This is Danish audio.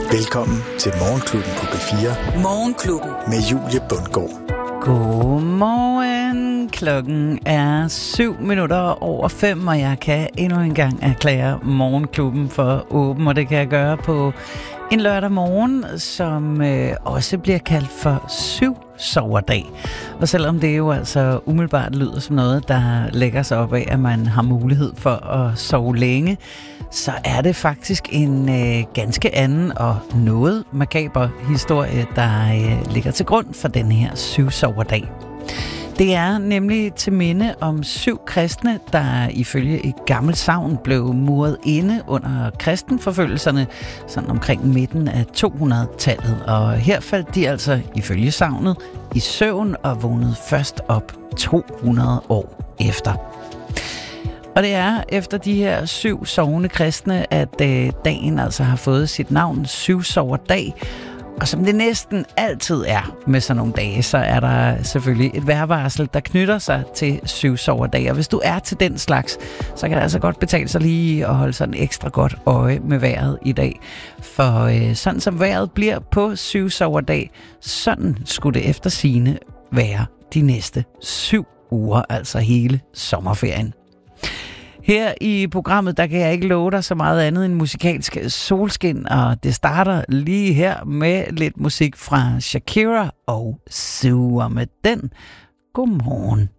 Velkommen til Morgenklubben på P4. Morgenklubben med Julie Bundgaard. Godmorgen. Klokken er 5:07, og jeg kan endnu en gang erklære Morgenklubben for åben, og det kan jeg gøre på en lørdag morgen, som også bliver kaldt for 7-soverdag. Og selvom det jo altså umiddelbart lyder som noget, der lægger sig op af, at man har mulighed for at sove længe, så er det faktisk en ganske anden og noget makaber historie, der ligger til grund for den her 7-soverdag. Det er nemlig til minde om 7 kristne, der ifølge et gammelt sagn blev muret inde under kristenforfølgelserne, sådan omkring midten af 200-tallet. Og her faldt de altså ifølge sagnet i søvn og vågnede først op 200 år efter. Og det er efter de her 7 sovende kristne, at dagen altså har fået sit navn 7-soverdag. Og som det næsten altid er med sådan nogle dage, så er der selvfølgelig et vejrvarsel, der knytter sig til 7-soverdag. Og hvis du er til den slags, så kan det altså godt betale sig lige at holde sådan ekstra godt øje med vejret i dag. For sådan som vejret bliver på 7-soverdag, sådan skulle det efter sigende være de næste 7 uger, altså hele sommerferien. Her i programmet, der kan jeg ikke love dig så meget andet end musikalsk solskin, og det starter lige her med lidt musik fra Shakira og Sue, og med den, godmorgen.